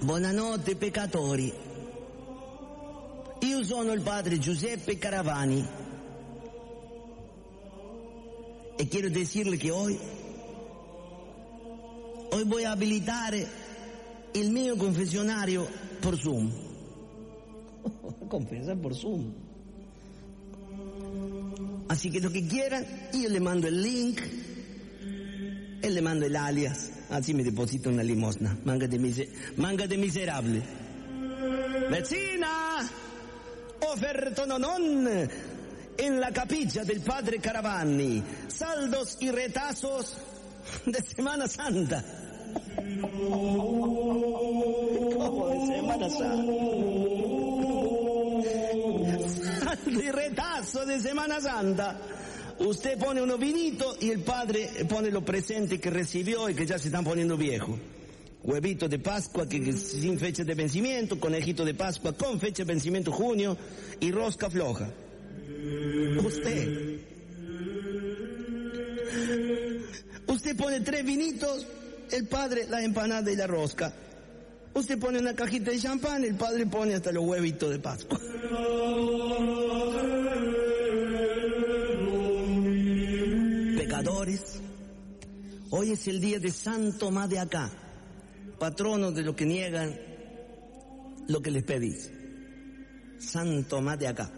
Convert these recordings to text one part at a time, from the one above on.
Buonanotte peccatori. Io sono il padre Giuseppe Caravani e quiero decirle que hoy voy a habilitar el mío confesionario por Zoom. Confesar por Zoom. Así que lo que quieran, yo le mando el link, él le mando el alias, así me deposita una limosna. Manga de miserable. Vecina, offerto non en la capilla del padre Caravani, saldos y retazos de Semana Santa. ¿Cómo de Semana Santa? Saldo y retazo de Semana Santa. Usted pone unos vinitos y el padre pone los presentes que recibió y que ya se están poniendo viejos. Huevito de Pascua que sin fecha de vencimiento, conejito de Pascua con fecha de vencimiento junio y rosca floja. Usted pone 3 vinitos, el padre la empanada y la rosca. Usted pone una cajita de champán, el padre pone hasta los huevitos de Pascua. Pecadores, hoy es el día de San Tomás de Acá, patrono de los que niegan lo que les pedís. San Tomás de Acá.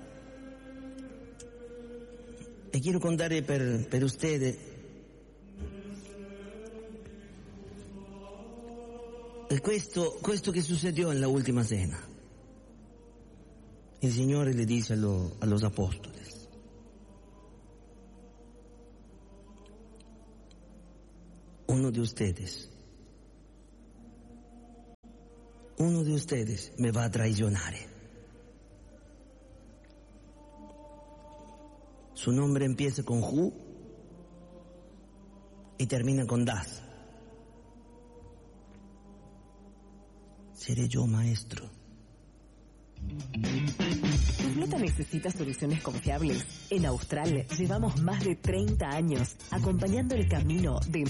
E quiero contare per ustedes questo che sucedió en la última cena. El Señor le dice a los apóstoles: uno de ustedes me va a traicionar. Su nombre empieza con Ju y termina con Das. Seré yo, maestro. Tu flota necesita soluciones confiables. En Austral llevamos más de 30 años acompañando el camino de